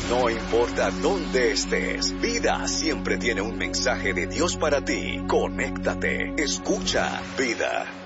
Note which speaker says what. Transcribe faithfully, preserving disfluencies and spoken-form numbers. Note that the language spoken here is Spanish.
Speaker 1: No importa dónde estés, Vida siempre tiene un mensaje de Dios para ti. Conéctate, escucha Vida.